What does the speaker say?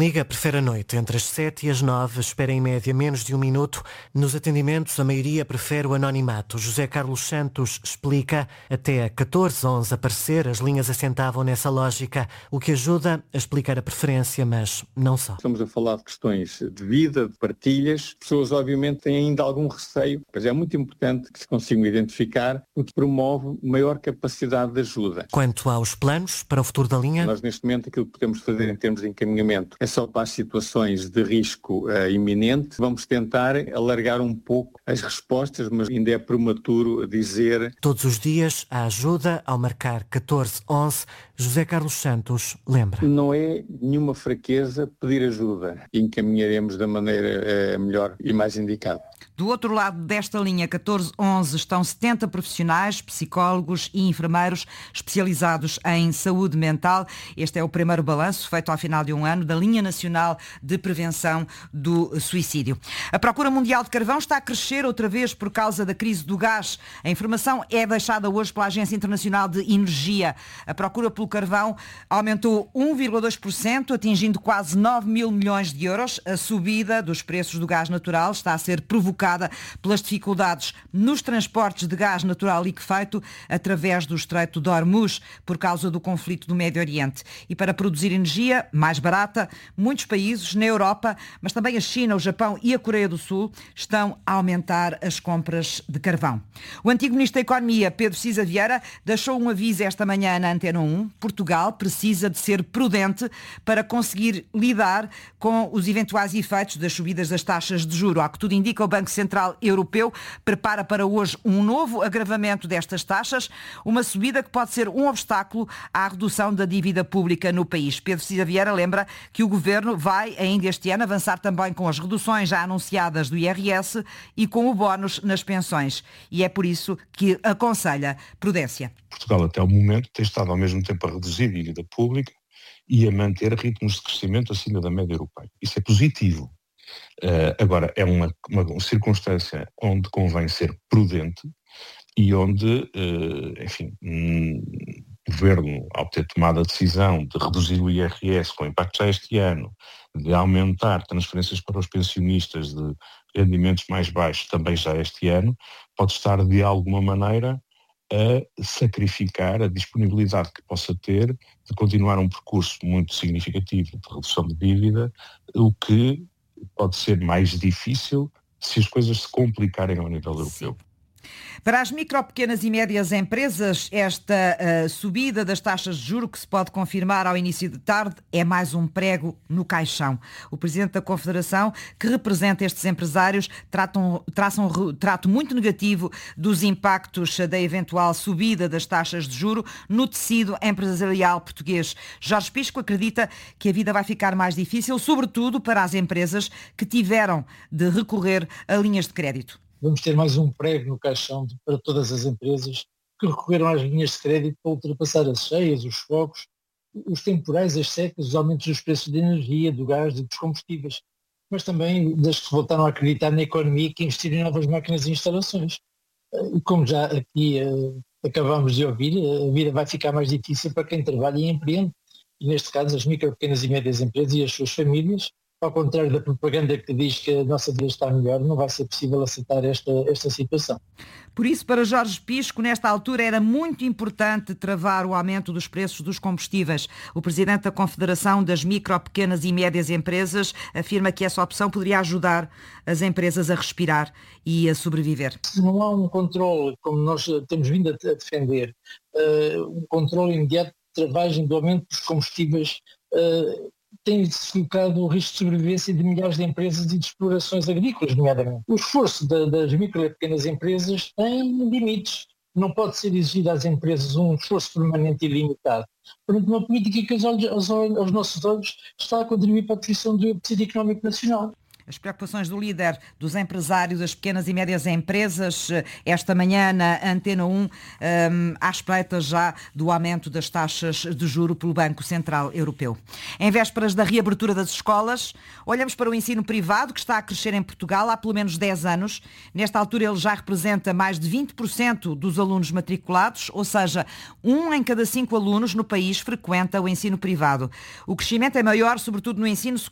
liga prefere a noite, entre as 7 e as 9, espera em média menos de 1 minuto. Nos atendimentos, a maioria prefere o anonimato. José Carlos Santos explica, até a 1411 aparecer, as linhas assentavam nessa lógica, o que ajuda a explicar a preferência, mas não só. Estamos a falar de questões de vida, de partilhas. Pessoas, obviamente, têm ainda algum receio, mas é muito importante que se consigam identificar o que promove maior capacidade de ajuda. Quanto aos planos para o futuro da linha? Nós, neste momento, aquilo que podemos fazer em termos de encaminhamento é só para as situações de risco iminente. Vamos tentar alargar um pouco as respostas, mas ainda é prematuro dizer. Todos os dias, a ajuda, ao marcar 1411, José Carlos Santos lembra. Não é nenhuma fraqueza pedir ajuda. Encaminharemos da maneira melhor e mais indicada. Do outro lado desta linha 1411 estão 70 profissionais, psicólogos e enfermeiros especializados em saúde mental. Este é o primeiro balanço feito ao final de um ano da Linha Nacional de Prevenção do Suicídio. A procura mundial de carvão está a crescer outra vez por causa da crise do gás. A informação é deixada hoje pela Agência Internacional de Energia. A procura pelo carvão aumentou 1,2%, atingindo quase 9 mil milhões de euros. A subida dos preços do gás natural está a ser provocada pelas dificuldades nos transportes de gás natural liquefeito através do Estreito de Hormuz, por causa do conflito do Médio Oriente. E para produzir energia mais barata, muitos países na Europa, mas também a China, o Japão e a Coreia do Sul, estão a aumentar as compras de carvão. O antigo Ministro da Economia, Pedro Cisa Vieira, deixou um aviso esta manhã na Antena 1. Portugal precisa de ser prudente para conseguir lidar com os eventuais efeitos das subidas das taxas de juros. Ao que tudo indica, o Banco Central Europeu prepara para hoje um novo agravamento destas taxas, uma subida que pode ser um obstáculo à redução da dívida pública no país. Pedro Cisa Vieira lembra que o Governo vai, ainda este ano, avançar também com as reduções já anunciadas do IRS e com o bónus nas pensões. E é por isso que aconselha prudência. Portugal, até o momento, tem estado ao mesmo tempo a reduzir a dívida pública e a manter ritmos de crescimento acima da média europeia. Isso é positivo. Agora, é uma circunstância onde convém ser prudente e onde, o Governo, ao ter tomado a decisão de reduzir o IRS com impacto já este ano, de aumentar transferências para os pensionistas de rendimentos mais baixos também já este ano, pode estar de alguma maneira a sacrificar a disponibilidade que possa ter de continuar um percurso muito significativo de redução de dívida, o que pode ser mais difícil se as coisas se complicarem ao nível europeu. Para as micro, pequenas e médias empresas, esta subida das taxas de juros, que se pode confirmar ao início de tarde, é mais um prego no caixão. O Presidente da Confederação, que representa estes empresários, traça um retrato muito negativo dos impactos da eventual subida das taxas de juros no tecido empresarial português. Jorge Pisco acredita que a vida vai ficar mais difícil, sobretudo para as empresas que tiveram de recorrer a linhas de crédito. Vamos ter mais um prego no caixão para todas as empresas que recorreram às linhas de crédito para ultrapassar as cheias, os focos, os temporais, as secas, os aumentos dos preços de energia, do gás e dos combustíveis, mas também das que voltaram a acreditar na economia e que investiram em novas máquinas e instalações. E como já aqui acabamos de ouvir, a vida vai ficar mais difícil para quem trabalha e empreende, e neste caso as micro, pequenas e médias empresas e as suas famílias. Ao contrário da propaganda que diz que a nossa vida está melhor, não vai ser possível aceitar esta situação. Por isso, para Jorge Pisco, nesta altura era muito importante travar o aumento dos preços dos combustíveis. O Presidente da Confederação das Micro, Pequenas e Médias Empresas afirma que essa opção poderia ajudar as empresas a respirar e a sobreviver. Se não há um controle, como nós temos vindo a defender, um controle imediato de travagem do aumento dos combustíveis, tem-se colocado o risco de sobrevivência de milhares de empresas e de explorações agrícolas, nomeadamente. O esforço das micro e pequenas empresas tem limites. Não pode ser exigido às empresas um esforço permanente e ilimitado. Portanto, uma política que aos nossos olhos está a contribuir para a definição do tecido económico nacional. As preocupações do líder dos empresários das pequenas e médias empresas, esta manhã na Antena 1, à espreita já do aumento das taxas de juro pelo Banco Central Europeu. Em vésperas da reabertura das escolas, olhamos para o ensino privado, que está a crescer em Portugal há pelo menos 10 anos. Nesta altura ele já representa mais de 20% dos alunos matriculados, ou seja, 1 em cada 5 alunos no país frequenta o ensino privado. O crescimento é maior, sobretudo no ensino